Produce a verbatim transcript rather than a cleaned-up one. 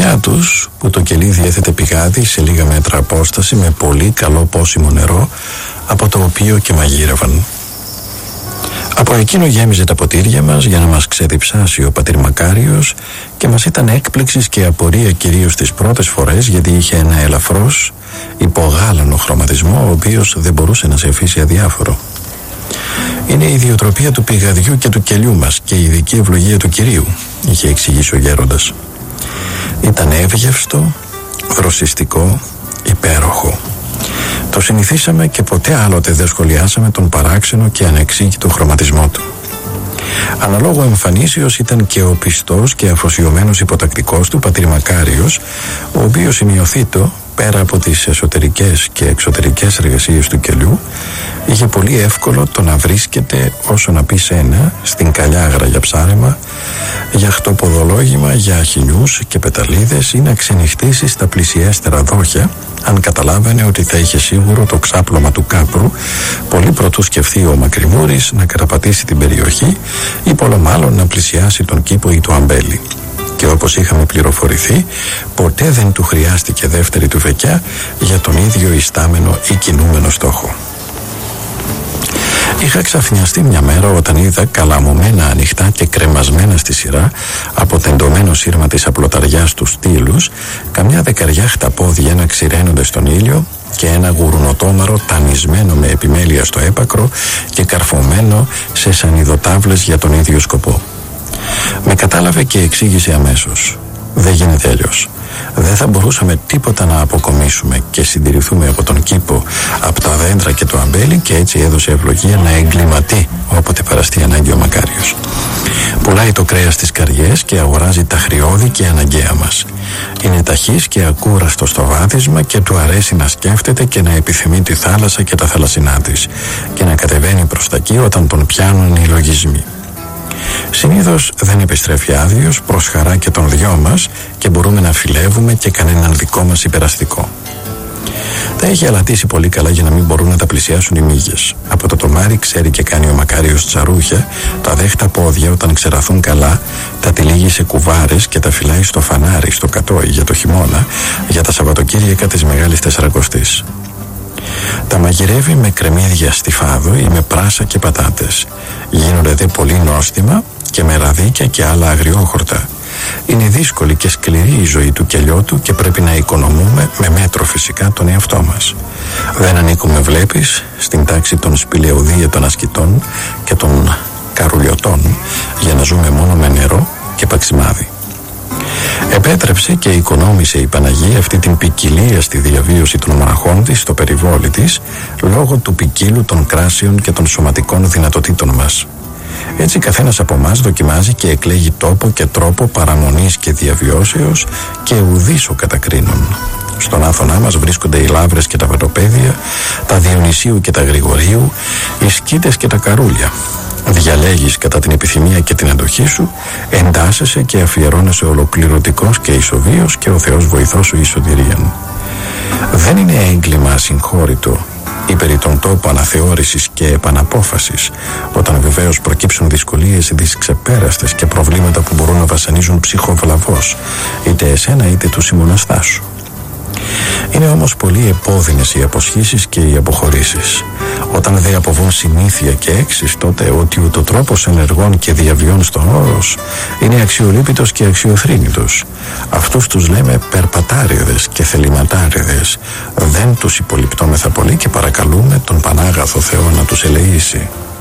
μεριά τους, που το κελί διέθετε πηγάδι σε λίγα μέτρα απόσταση με πολύ καλό πόσιμο νερό, από το οποίο και μαγείρευαν. Από εκείνο γέμιζε τα ποτήρια μας για να μας ξεδιψάσει ο πατήρ Μακάριος και μας ήταν έκπληξης και απορία κυρίως τις πρώτες φορές, γιατί είχε ένα ελαφρώς υπογάλανο χρωματισμό, ο οποίος δεν μπορούσε να σε αφήσει αδιάφορο. «Είναι η ιδιοτροπία του πηγαδιού και του κελιού μας και η ειδική ευλογία του Κυρίου», είχε εξηγήσει ο γέροντας. Ήταν εύγευστο, δροσιστικό, υπέροχο. Το συνηθίσαμε και ποτέ άλλοτε δεν σχολιάσαμε τον παράξενο και ανεξήγητο χρωματισμό του. Αναλόγω εμφανίσεως ήταν και ο πιστός και αφοσιωμένος υποτακτικός του πατήρ Μακάριος, ο οποίος σημειωθήτο, πέρα από τις εσωτερικές και εξωτερικές εργασίες του κελιού, είχε πολύ εύκολο το να βρίσκεται όσο να πει σένα στην καλιάγρα για ψάρεμα, για χτωποδολόγημα, για αχινιούς και πεταλίδες ή να ξενυχτήσει στα πλησιέστερα δόχια, αν καταλάβαινε ότι θα είχε σίγουρο το ξάπλωμα του κάπρου, πολύ πρωτού σκεφτεί ο Μακριμούρης να καταπατήσει την περιοχή ή πολλο μάλλον να πλησιάσει τον κήπο ή το αμπέλι. Και όπως είχαμε πληροφορηθεί, ποτέ δεν του χρειάστηκε δεύτερη του βεκιά για τον ίδιο ιστάμενο ή κινούμενο στόχο. Είχα ξαφνιαστεί μια μέρα όταν είδα καλαμωμένα ανοιχτά και κρεμασμένα στη σειρά από τεντωμένο σύρμα της απλοταριάς του στήλους καμιά δεκαριά χταπόδια να ξηραίνονται στον ήλιο και ένα γουρουνοτόμαρο τανισμένο με επιμέλεια στο έπακρο και καρφωμένο σε σανιδοτάβλες για τον ίδιο σκοπό. Με κατάλαβε και εξήγησε αμέσως: «Δεν γίνεται αλλιώς. Δεν θα μπορούσαμε τίποτα να αποκομίσουμε και συντηρηθούμε από τον κήπο, από τα δέντρα και το αμπέλι», και έτσι έδωσε ευλογία να εγκληματεί όποτε παραστεί ανάγκη ο Μακάριος. Πουλάει το κρέας στις καριές και αγοράζει τα χρειώδη και αναγκαία μας. Είναι ταχύς και ακούραστο στο βάδισμα και του αρέσει να σκέφτεται και να επιθυμεί τη θάλασσα και τα θαλασσινά της και να κατεβαίνει προς τα εκεί όταν τον πιάνουν οι λογισμοί. Συνήθως δεν επιστρέφει άδειος, προς χαρά και των δυο μας, και μπορούμε να φιλεύουμε και κανέναν δικό μας υπεραστικό. Τα έχει αλατίσει πολύ καλά για να μην μπορούν να τα πλησιάσουν οι μύγες. Από το τομάρι ξέρει και κάνει ο Μακάριος τσαρούχια, τα δέχτα πόδια όταν ξεραθούν καλά, τα τυλίγει σε κουβάρες και τα φυλάει στο φανάρι, στο κατόι για το χειμώνα, για τα Σαββατοκύριακα της Μεγάλης Τεσσαρακοστής. Τα μαγειρεύει με κρεμμύδια στη φάδο ή με πράσα και πατάτες. Γίνονται δε πολύ νόστιμα και με ραδίκια και άλλα αγριόχορτα. Είναι δύσκολη και σκληρή η ζωή του κελιότου και πρέπει να οικονομούμε με μέτρο φυσικά τον εαυτό μας. Δεν ανήκουμε, βλέπεις, στην τάξη των σπηλαιοδίαιτων ασκητών και των καρουλιωτών για να ζούμε μόνο με νερό και παξιμάδι. Επέτρεψε και οικονόμησε η Παναγία αυτή την ποικιλία στη διαβίωση των μοναχών της στο περιβόλι της, λόγω του ποικίλου των κράσεων και των σωματικών δυνατοτήτων μας. Έτσι καθένας από εμάς δοκιμάζει και εκλέγει τόπο και τρόπο παραμονής και διαβιώσεως και ουδήσω κατακρίνων. Στον Άθωνά μας βρίσκονται οι Λαύρες και τα Βατοπέδια, τα Διονυσίου και τα Γρηγορίου, οι Σκήτες και τα Καρούλια. Διαλέγεις κατά την επιθυμία και την αντοχή σου, εντάσσεσαι και αφιερώνεσαι ολοκληρωτικός και ισοβίος και ο Θεός βοηθός σου εις σωτηρίαν. Δεν είναι έγκλημα ασυγχώρητο ή περί τον τόπο αναθεώρησης και επαναπόφασης, όταν βεβαίως προκύψουν δυσκολίες δυσξεπέραστες και προβλήματα που μπορούν να βασανίζουν ψυχοβλαβώς είτε εσένα είτε του συμμοναστά σου. Είναι όμως πολύ επώδυνες οι αποσχήσεις και οι αποχωρήσεις. Όταν δε αποβούν συνήθεια και έξις, τότε ότι ούτω τρόπος ενεργών και διαβιών στον όρος είναι αξιολύπητος και αξιοθρήνητος. Αυτούς τους λέμε περπατάριδες και θεληματάριδες. Δεν τους υπολοιπτόμεθα πολύ και παρακαλούμε τον Πανάγαθο Θεό να τους ελεήσει.